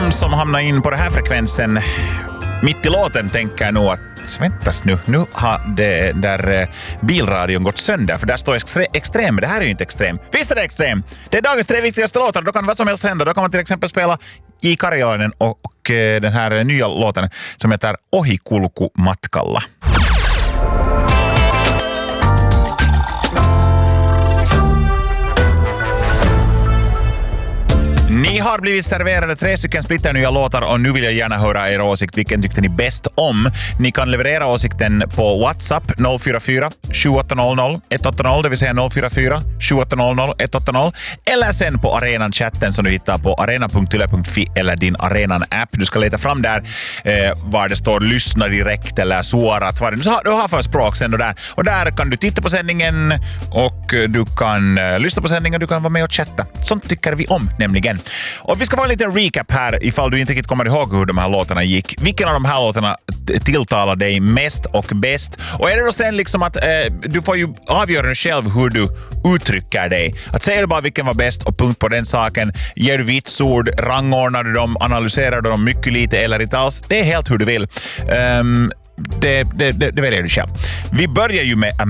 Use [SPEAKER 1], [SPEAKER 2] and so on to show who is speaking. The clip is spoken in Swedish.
[SPEAKER 1] De som hamnar in på den här frekvensen mitt i låten tänker nog att väntas nu har det där bilradion gått sönder, för där står extrem, men det här är ju inte extrem. Visst är det extrem! Det är dagens 3 viktigaste låtar, då kan vad som helst hända. Då kan man till exempel spela J. Karjalainen och den här nya låten som heter Ohikulku matkalla. Ni har blivit serverade 3 stycken splitternya låtar och nu vill jag gärna höra er åsikt. Vilken tyckte ni bäst om? Ni kan leverera åsikten på WhatsApp 044 2800 180, det vill säga 044 2800 180, eller sen på Arenan-chatten som du hittar på arena.yle.fi eller din Arenan-app. Du ska leta fram där var det står lyssna direkt eller svarat, vad du har för språk sen där. Och där kan du titta på sändningen och du kan lyssna på sändningen och du kan vara med och chatta. Sånt tycker vi om nämligen. Och vi ska få en liten recap här ifall du inte riktigt kommer ihåg hur de här låtarna gick. Vilken av de här låtarna tilltalar dig mest och bäst? Och är det då sen liksom att du får ju avgöra själv hur du uttrycker dig. Att säger du bara vilken var bäst och punkt på den saken, ger du vitsord, rangordnar du dem, analyserar du dem mycket lite eller inte alls. Det är helt hur du vill. Det väljer du själv. Vi börjar ju med